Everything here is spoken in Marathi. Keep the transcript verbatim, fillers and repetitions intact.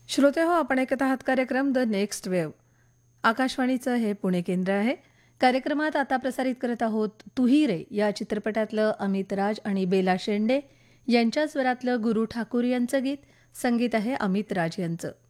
श्रोते हो, आपण ऐकत आहात कार्यक्रम द नेक्स्ट वेव्ह. आकाशवाणीचं हे पुणे केंद्र आहे. कार्यक्रमात आता प्रसारित करत आहोत तुही रे या चित्रपटातलं अमित राज आणि बेला शेंडे यांच्या स्वरातलं गुरु ठाकूर यांचं गीत. संगीत आहे अमित राज यांचं.